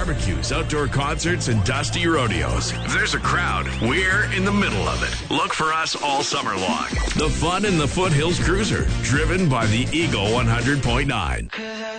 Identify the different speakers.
Speaker 1: barbecues, outdoor concerts, and dusty rodeos. If there's a crowd, we're in the middle of it. Look for us all summer long. The fun in the Foothills Cruiser, driven by the Eagle 100.9.